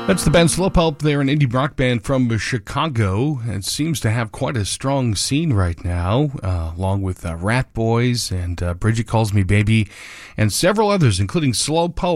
That's the band Slow Pulp. They're an indie rock band from Chicago. It seems to have quite a strong scene right now, along with Rat Boys and Bridget Calls Me Baby, and several others, including Slow Pulp.